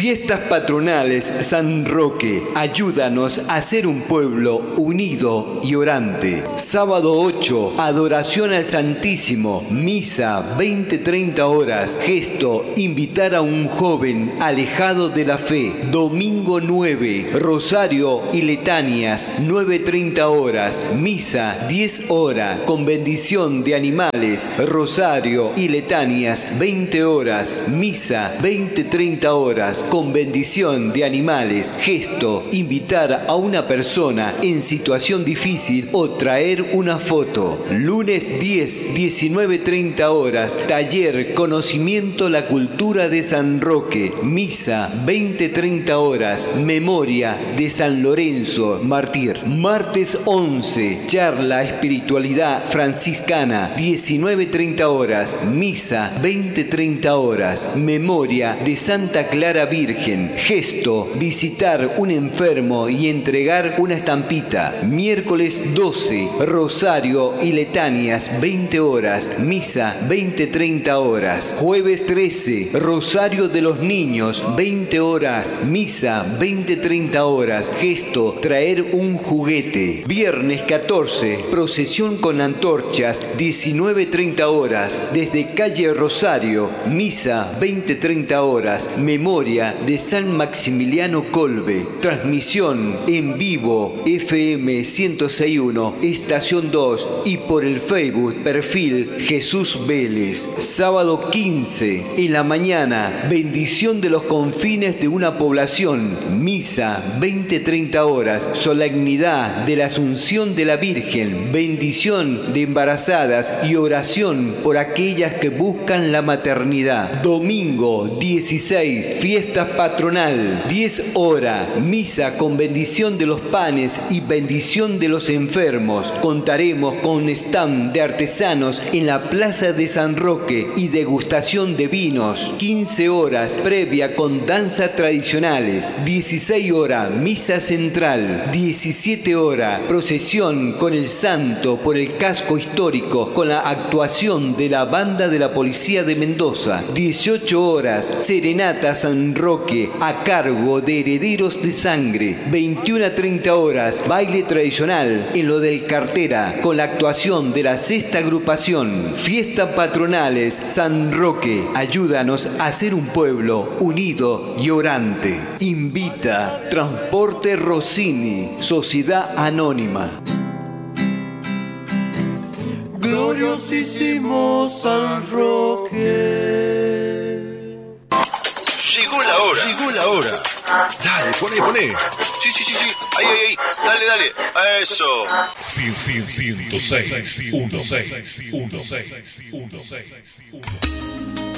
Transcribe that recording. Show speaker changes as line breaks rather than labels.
Fiestas patronales San Roque, ayúdanos a ser un pueblo unido y orante. Sábado 8, adoración al Santísimo, misa 20-30 horas, gesto, invitar a un joven alejado de la fe. Domingo 9, rosario y letanías 9-30 horas, misa 10 horas, con bendición de animales, rosario y letanías 20 horas, misa 20-30 horas, con bendición de animales, gesto, invitar a una persona en situación difícil o traer una foto. Lunes 10, 19-30 horas, taller Conocimiento la Cultura de San Roque, misa 20-30 horas, memoria de San Lorenzo Mártir. Martes 11, charla Espiritualidad Franciscana, 19-30 horas, misa 20-30 horas, memoria de Santa Clara Virgen, gesto, visitar un enfermo y entregar una estampita. Miércoles 12, rosario y letanías 20 horas, misa 20-30 horas. Jueves 13, rosario de los niños 20 horas, misa 20-30 horas, gesto, traer un juguete. Viernes 14, procesión con antorchas 19-30 horas, desde calle Rosario, misa 20-30 horas, memoria de San Maximiliano Colbe. Transmisión en vivo FM 106.1, estación 2 y por el Facebook perfil Jesús Vélez. Sábado 15, en la mañana, bendición de los confines de una población, misa 20-30 horas, solemnidad de la Asunción de la Virgen, bendición de embarazadas y oración por aquellas que buscan la maternidad. Domingo 16, fiesta patronal, 10 horas, misa con bendición de los panes y bendición de los enfermos. Contaremos con stand de artesanos en la Plaza de San Roque y degustación de vinos. 15 horas, previa con danzas tradicionales. 16 horas, misa central. 17 horas, procesión con el santo por el casco histórico con la actuación de la banda de la Policía de Mendoza. 18 horas, serenata San Roque a cargo de Herederos de Sangre. 21-30 horas, baile tradicional en lo del Cartera con la actuación de la sexta agrupación. Fiestas patronales San Roque, ayúdanos a ser un pueblo unido y orante. Invita Transporte Rossini, Sociedad Anónima.
Gloriosísimo San Roque.
Llegó la hora. Dale, poné. Sí. Ahí. Dale. Eso.
106.1.